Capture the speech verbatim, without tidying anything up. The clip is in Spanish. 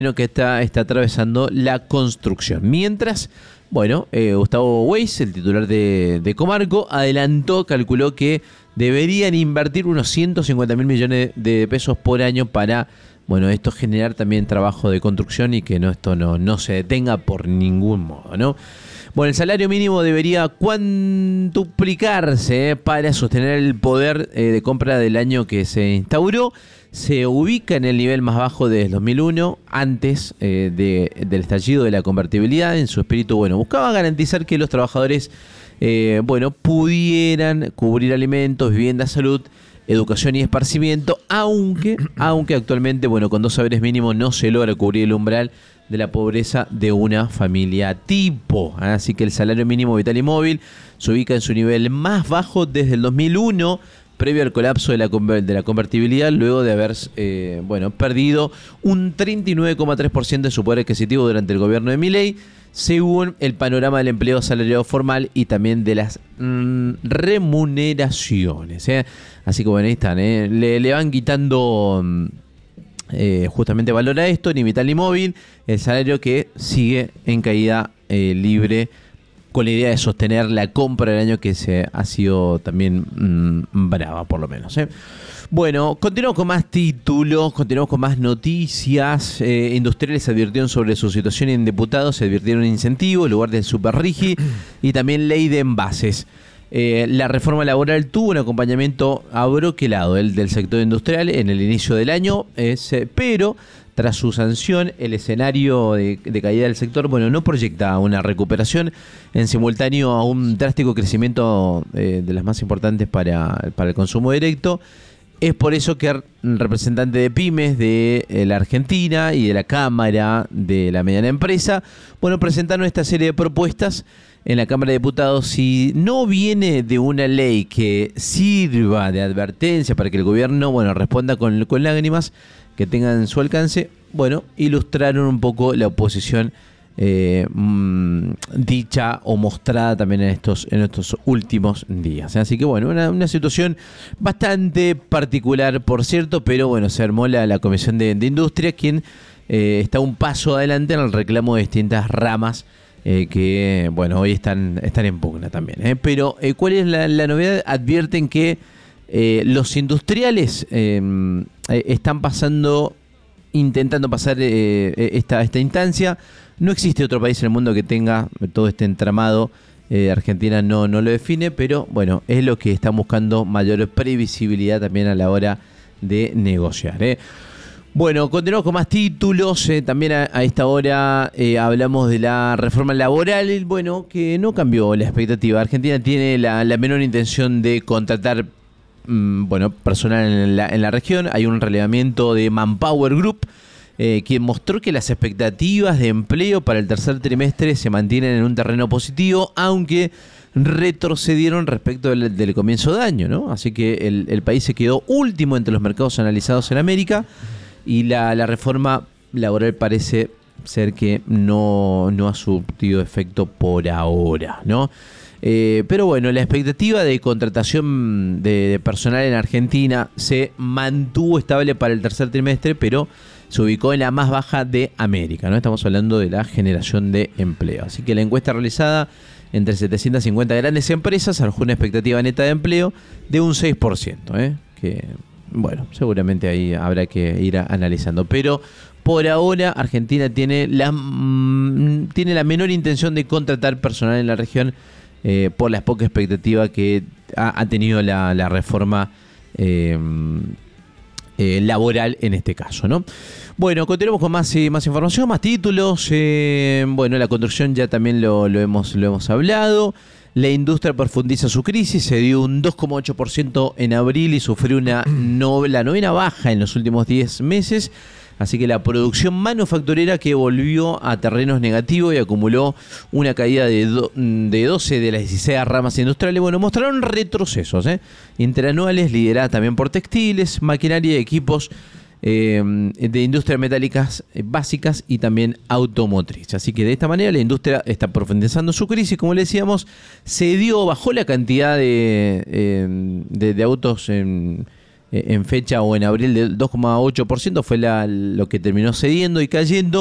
que está, está atravesando la construcción. Mientras, bueno, eh, Gustavo Weiss, el titular de, de Comarco, adelantó, calculó que deberían invertir unos ciento cincuenta mil millones de pesos por año para, bueno, esto generar también trabajo de construcción y que no, esto no, no se detenga por ningún modo, ¿no? Bueno, el salario mínimo debería cuantuplicarse eh, para sostener el poder eh, de compra del año que se instauró. Se ubica en el nivel más bajo desde el dos mil uno, antes eh, de, del estallido de la convertibilidad. En su espíritu, bueno, buscaba garantizar que los trabajadores, eh, bueno, pudieran cubrir alimentos, vivienda, salud, educación y esparcimiento, aunque, aunque actualmente, bueno, con dos saberes mínimos no se logra cubrir el umbral de la pobreza de una familia tipo. Así que el salario mínimo vital y móvil se ubica en su nivel más bajo desde el dos mil uno, previo al colapso de la, de la convertibilidad, luego de haber eh, bueno, perdido un treinta y nueve coma tres por ciento de su poder adquisitivo durante el gobierno de Milei, según el panorama del empleo asalariado formal y también de las mm, remuneraciones. ¿eh? Así que bueno, ahí están. ¿eh? Le, le van quitando eh, justamente valor a esto, ni vital ni móvil, el salario que sigue en caída eh, libre, con la idea de sostener la compra del año que se ha sido también mmm, brava, por lo menos. ¿eh? Bueno, continuamos con más títulos, continuamos con más noticias. Eh, industriales advirtieron sobre su situación en diputados, se advirtieron incentivo en lugar del superrigi y también ley de envases. Eh, la reforma laboral tuvo un acompañamiento abroquelado el del sector industrial en el inicio del año, eh, se, pero tras su sanción, el escenario de, de caída del sector, bueno, no proyecta una recuperación, en simultáneo a un drástico crecimiento eh, de las más importantes para, para el consumo directo. Es por eso que el representante de pymes de la Argentina y de la Cámara de la Mediana Empresa, bueno, presentaron esta serie de propuestas en la Cámara de Diputados. Si no viene de una ley que sirva de advertencia para que el gobierno, bueno, responda con, con lágrimas que tengan su alcance, bueno, ilustraron un poco la oposición eh, mmm, dicha o mostrada también en estos, en estos últimos días. Así que bueno, una, una situación bastante particular, por cierto, pero bueno, se armó la, la Comisión de, de Industria, quien eh, está un paso adelante en el reclamo de distintas ramas eh, que, bueno, hoy están, están en pugna también. ¿eh? Pero, eh, ¿cuál es la, la novedad? Advierten que Eh, los industriales eh, están pasando, intentando pasar eh, esta, esta instancia. No existe otro país en el mundo que tenga todo este entramado. Eh, Argentina no, no lo define, pero bueno, es lo que están buscando, mayor previsibilidad también a la hora de negociar. ¿eh? Bueno, continuamos con más títulos. Eh, también a, a esta hora eh, hablamos de la reforma laboral, bueno, que no cambió la expectativa. Argentina tiene la, la menor intención de contratar bueno, personal en la, en la región. Hay un relevamiento de Manpower Group eh, quien mostró que las expectativas de empleo para el tercer trimestre se mantienen en un terreno positivo, aunque retrocedieron respecto del, del comienzo de año, ¿no? Así que el, el país se quedó último entre los mercados analizados en América y la, la reforma laboral parece ser que no, no ha surtido efecto por ahora, ¿no? Eh, pero bueno, la expectativa de contratación de, de personal en Argentina se mantuvo estable para el tercer trimestre, pero se ubicó en la más baja de América, ¿no? Estamos hablando de la generación de empleo. Así que la encuesta realizada entre setecientas cincuenta grandes empresas arrojó una expectativa neta de empleo de un seis por ciento, ¿eh? Que, bueno, seguramente ahí habrá que ir a, analizando. Pero por ahora Argentina tiene la, mmm, tiene la menor intención de contratar personal en la región, Eh, por la poca expectativa que ha, ha tenido la, la reforma eh, eh, laboral en este caso, ¿no? Bueno, continuamos con más, eh, más información, más títulos. Eh, bueno, la construcción ya también lo, lo, hemos, lo hemos hablado. La industria profundiza su crisis, se dio un dos coma ocho por ciento en abril y sufrió una no, la novena baja en los últimos diez meses. Así que la producción manufacturera que volvió a terrenos negativos y acumuló una caída de, do, de doce de las dieciséis ramas industriales, bueno, mostraron retrocesos ¿eh? interanuales, lideradas también por textiles, maquinaria y equipos eh, de industrias metálicas básicas y también automotriz. Así que de esta manera la industria está profundizando su crisis, como le decíamos, se dio, bajó la cantidad de, eh, de, de autos en en fecha o en abril del dos coma ocho por ciento, fue la, lo que terminó cediendo y cayendo.